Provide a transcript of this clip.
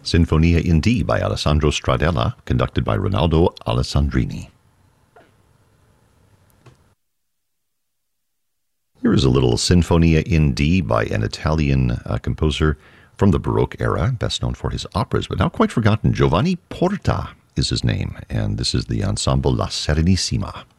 Sinfonia in D by Alessandro Stradella, conducted by Ronaldo Alessandrini. Here is a little Sinfonia in D by an Italian composer from the Baroque era, best known for his operas, but now quite forgotten. Giovanni Porta is his name, and this is the ensemble La Serenissima.